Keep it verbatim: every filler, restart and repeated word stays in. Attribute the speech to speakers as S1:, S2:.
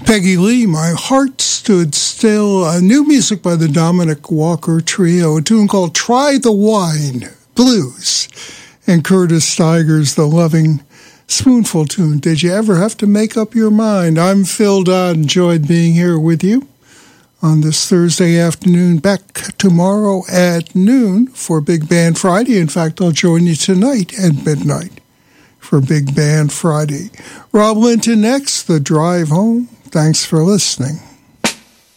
S1: Peggy Lee, My Heart Stood Still, uh, new music by the Dominic Walker Trio, a tune called Try the Wine Blues, and Curtis Steiger's The Loving Spoonful tune. Did you ever have to make up your mind? I'm Phil Dodd, enjoyed being here with you on this Thursday afternoon. Back tomorrow at noon for Big Band Friday. In fact, I'll join you tonight at midnight for Big Band Friday. Rob Linton next, The Drive Home. Thanks for listening.